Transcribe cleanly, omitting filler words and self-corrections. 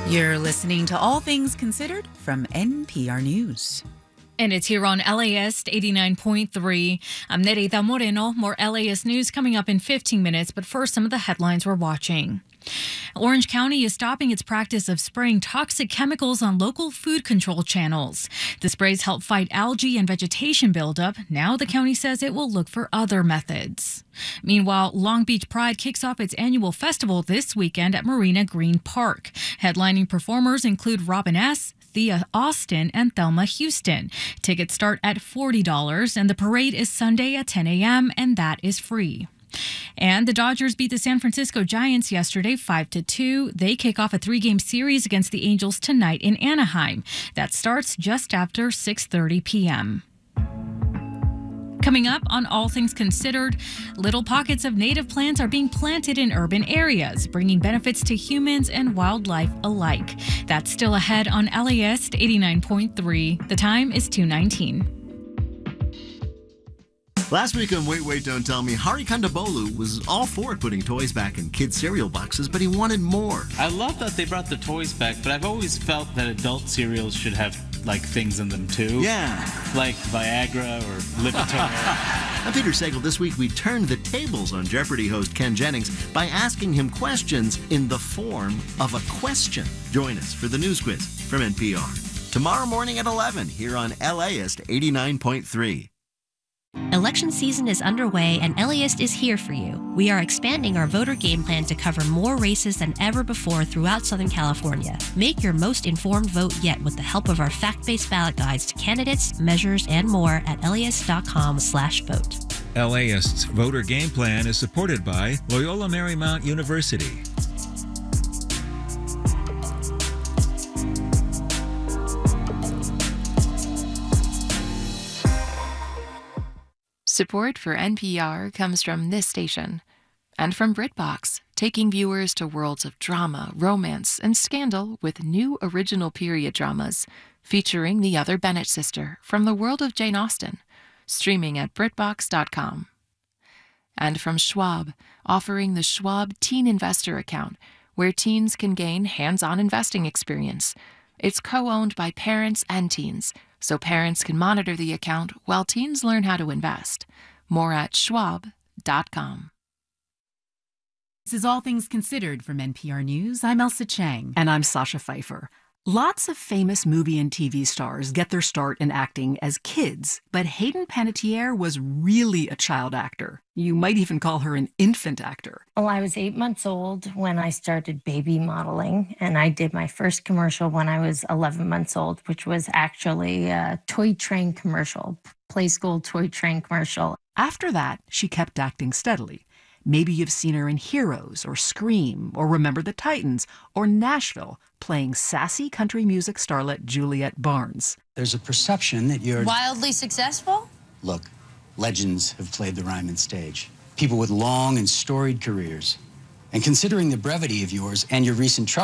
You're listening to All Things Considered from NPR News. And it's here on LAist 89.3. I'm Nerida Moreno. More LAist news coming up in 15 minutes, but first, some of the headlines we're watching. Orange County is stopping its practice of spraying toxic chemicals on local food control channels. The sprays help fight algae and vegetation buildup. Now the county says it will look for other methods. Meanwhile, Long Beach Pride kicks off its annual festival this weekend at Marina Green Park. Headlining performers include Robin S., Thea Austin, and Thelma Houston. Tickets start at $40, and the parade is Sunday at 10 a.m., and that is free. And the Dodgers beat the San Francisco Giants yesterday 5-2. They kick off a 3-game series against the Angels tonight in Anaheim. That starts just after 6:30 p.m. Coming up on All Things Considered, little pockets of native plants are being planted in urban areas, bringing benefits to humans and wildlife alike. That's still ahead on LAist 89.3. The time is 2:19. Last week on Wait, Don't Tell Me, Hari Kondabolu was all for putting toys back in kids' cereal boxes, but he wanted more. I love that they brought the toys back, but I've always felt that adult cereals should have, things in them, too. Yeah. Like Viagra or Lipitor. On Peter Sagal, this week we turned the tables on Jeopardy host Ken Jennings by asking him questions in the form of a question. Join us for the news quiz from NPR. Tomorrow morning at 11 here on LAist 89.3. Election season is underway and LAist is here for you. We are expanding our voter game plan to cover more races than ever before throughout Southern California. Make your most informed vote yet with the help of our fact-based ballot guides to candidates, measures, and more at laist.com/vote. LAist's voter game plan is supported by Loyola Marymount University. Support for NPR comes from this station and from BritBox, taking viewers to worlds of drama, romance, and scandal with new original period dramas featuring the other Bennett sister from the world of Jane Austen, streaming at BritBox.com. And from Schwab, offering the Schwab Teen Investor Account, where teens can gain hands-on investing experience. It's co-owned by parents and teens, so parents can monitor the account while teens learn how to invest. More at schwab.com. This is All Things Considered from NPR News. I'm Elsa Chang. And I'm Sasha Pfeiffer. Lots of famous movie and TV stars get their start in acting as kids, but Hayden Panettiere was really a child actor. You might even call her an infant actor. Well, I was 8 months old when I started baby modeling, and I did my first commercial when I was 11 months old, which was actually a toy train commercial, Play School toy train commercial. After that, she kept acting steadily. Maybe you've seen her in Heroes or Scream or Remember the Titans or Nashville playing sassy country music starlet Juliet Barnes. There's a perception that you're wildly successful? Look, legends have played the Ryman stage. People with long and storied careers. And considering the brevity of yours and your recent trouble,